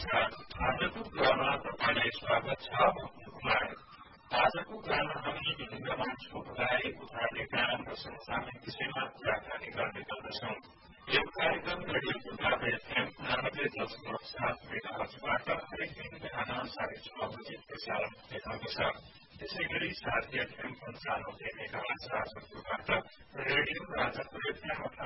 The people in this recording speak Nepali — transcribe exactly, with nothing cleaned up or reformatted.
नमस्कार। आजको कुरामा तपाईलाई स्वागत छ। कुमार आजको कुरामा हामी हिन्दूमा छोटलाई उठाउने काम र समसामयिक विषयमा कुराकानी गर्ने गर्दछौँ। यो कार्यक्रम रेडियो गुजरात एफएम नानब्बे दशमलव सात मेगाहर्जबाट हरेक दिन बिहान साढे छ बजी प्रसारण हुनेछ। त्यसै गरी साथी एफएम पञ्चानब्बे मेगाहर्ज राजपुरबाट रेडियो राजापुर एफएम